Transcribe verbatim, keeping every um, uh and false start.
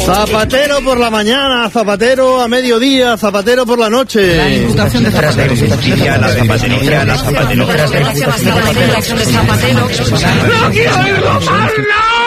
Zapatero por la mañana, Zapatero a mediodía, Zapatero por la noche. La imputación de Zapatero. La zapatería, la zapatería. ¡No quiero el gobierno!